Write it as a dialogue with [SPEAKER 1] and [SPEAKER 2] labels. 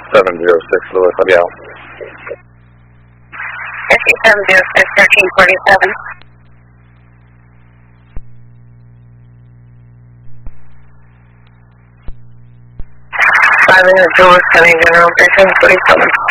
[SPEAKER 1] 706 Lewis, I'll be out.
[SPEAKER 2] SC 706 1347. 5 minutes, Lewis, coming general, 1347.